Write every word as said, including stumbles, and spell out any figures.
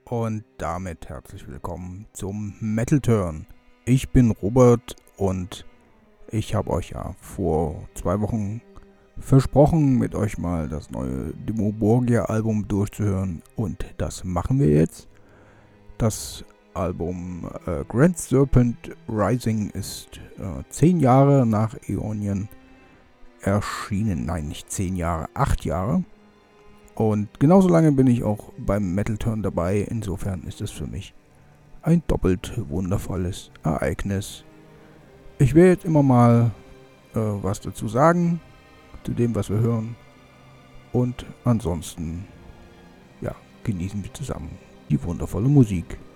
Und damit herzlich willkommen zum Metal Turn. Ich bin Robert und ich habe euch ja vor zwei Wochen versprochen, mit euch mal das neue Dimmu Borgir Album durchzuhören, und das machen wir jetzt. Das Album äh, Grand Serpent Rising ist äh, zehn Jahre nach Aeonian erschienen. Nein, nicht zehn Jahre, acht Jahre. Und genauso lange bin ich auch beim Metal Turn dabei. Insofern ist es für mich ein doppelt wundervolles Ereignis. Ich werde jetzt immer mal äh, was dazu sagen, zu dem, was wir hören. Und ansonsten, ja, genießen wir zusammen die wundervolle Musik.